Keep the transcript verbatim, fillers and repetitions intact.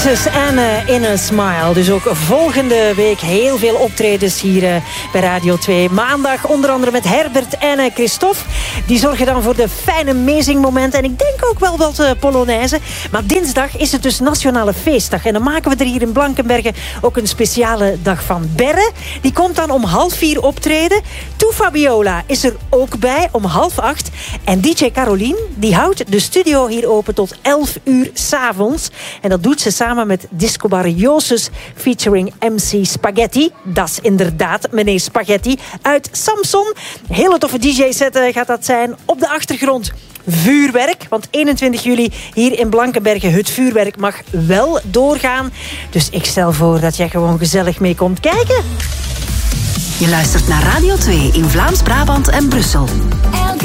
Princess Anne in a Smile. Dus ook volgende week heel veel optredens hier uh, bij Radio twee. Maandag onder andere met Herbert en uh, Christophe. Die zorgen dan voor de fijne meezingmomenten. En ik denk ook wel wat uh, Polonaise. Maar dinsdag is het dus Nationale Feestdag. En dan maken we er hier in Blankenberge ook een speciale dag van. Berre, die komt dan om half vier optreden. Toe Fabiola is er ook bij om half acht. En D J Caroline, die houdt de studio hier open tot elf uur 's avonds. En dat doet ze samen met Disco Bar Josus featuring M C Spaghetti. Dat is inderdaad meneer Spaghetti uit Samson. Hele toffe D J-set gaat dat zijn. Op de achtergrond vuurwerk, want eenentwintig juli hier in Blankenberge, het vuurwerk mag wel doorgaan. Dus ik stel voor dat jij gewoon gezellig mee komt kijken. Je luistert naar Radio twee in Vlaams-Brabant en Brussel.